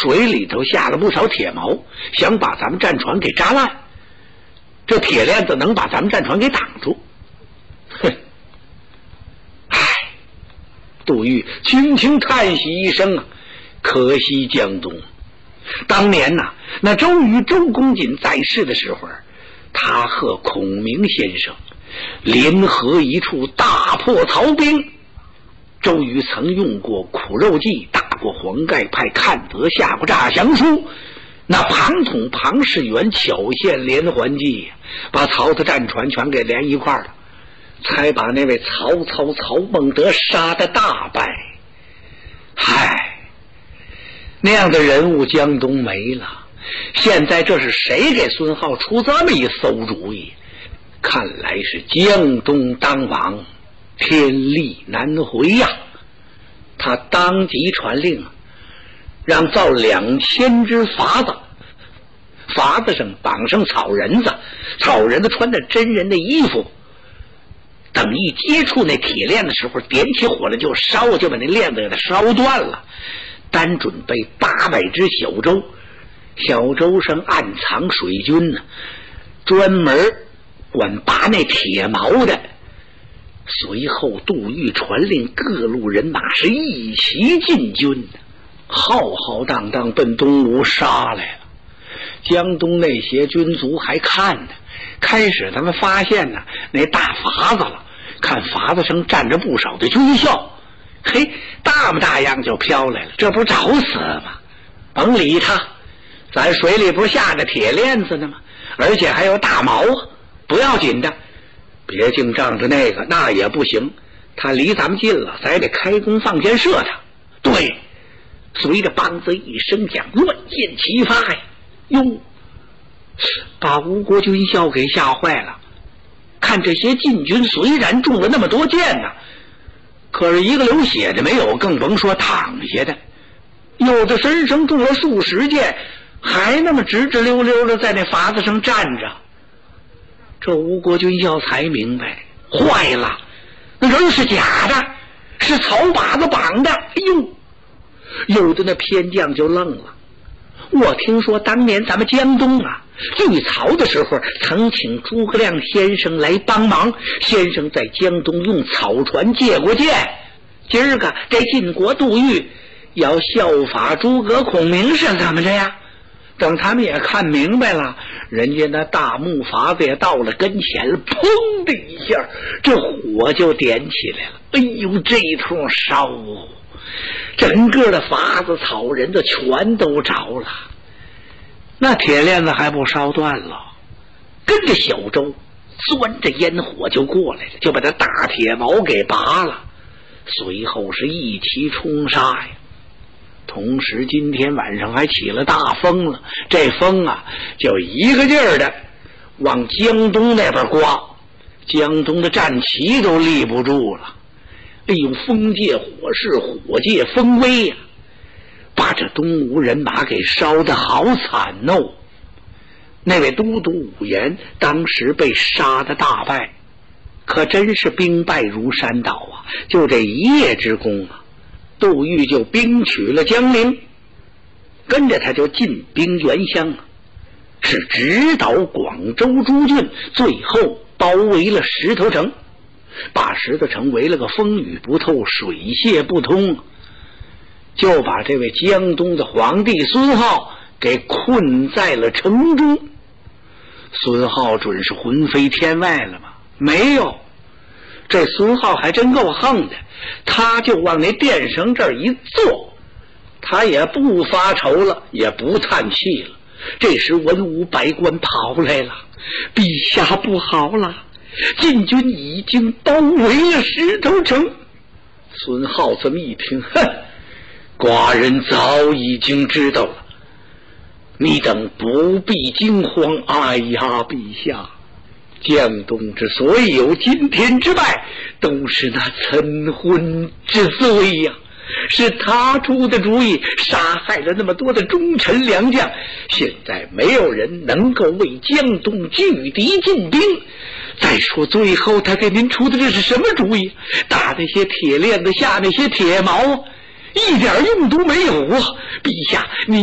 水里头下了不少铁锚，想把咱们战船给扎烂。这铁链子能把咱们战船给挡住。哼！唉，杜预轻轻叹息一声啊，可惜江东。当年呐，那周瑜周公瑾在世的时候，他和孔明先生联合一处大破曹兵。周瑜曾用过苦肉计，打过黄盖派，看得下过诈降书。那庞统庞士元巧现连环计，把曹的战船全给连一块了，才把那位曹操曹孟德杀得大败。嗨，那样的人物江东没了。现在这是谁给孙皓出这么一馊主意？看来是江东当王，天力难回呀。他当即传令，让造2000只筏子，筏子上绑上草人子，草人子穿着真人的衣服，等一接触那铁链的时候，点起火来就烧，就把那链子给它烧断了。单准备800只小舟，小舟上暗藏水军呢，专门管拔那铁锚的。随后杜预传令各路人马是一齐进军，浩浩荡荡奔东吴杀来了。江东那些军卒还看呢，开始他们发现呢那大筏子了，看筏子上站着不少的军校，嘿，大模大样就飘来了，这不找死吗？甭理他，咱水里不是下着铁链子呢吗？而且还有大锚啊，不要紧的。别净仗着那个，那也不行。他离咱们近了，咱得开弓放箭射他。对，随着梆子一声响，乱箭齐发呀！哟，把吴国军校给吓坏了。看这些晋军虽然中了那么多箭呢，可是一个流血的没有，更甭说躺下的。有的身上中了数十箭，还那么直直溜溜的在那筏子上站着。这吴国军校才明白，坏了，那人是假的，是草把子绑的。哎呦，有的那偏将就愣了。我听说当年咱们江东啊，对曹的时候曾请诸葛亮先生来帮忙，先生在江东用草船借过箭。今儿个这晋国杜预要效法诸葛孔明是怎么着呀？等他们也看明白了，人家那大木筏子也到了跟前了，砰的一下，这火就点起来了。哎呦，这通烧，整个的筏子草人子全都着了。那铁链子还不烧断了，跟着小舟钻着烟火就过来了，就把这大铁锚给拔了，随后是一齐冲杀呀。同时今天晚上还起了大风了，这风啊就一个劲儿的往江东那边刮，江东的战旗都立不住了。哎呦，风借火势，火借风威呀，把这东吴人马给烧得好惨哦。那位都督武延当时被杀得大败，可真是兵败如山倒啊，就这一夜之功啊，杜预就兵取了江陵，跟着他就进兵原乡，是直捣广州诸郡，最后包围了石头城，把石头城围了个风雨不透，水泄不通，就把这位江东的皇帝孙皓给困在了城中。孙皓准是魂飞天外了吗？没有，这孙皓还真够横的，他就往那电绳这儿一坐，他也不发愁了，也不叹气了。这时文武百官跑来了，陛下不好了，晋军已经包围了石头城。孙皓这么一听，哼，寡人早已经知道了，你等不必惊慌。哎呀，陛下，江东之所以有今天之败，都是那岑昏之罪呀，是他出的主意，杀害了那么多的忠臣良将，现在没有人能够为江东拒敌进兵。再说最后他给您出的这是什么主意？打那些铁链子，下那些铁锚，一点用都没有啊！陛下，您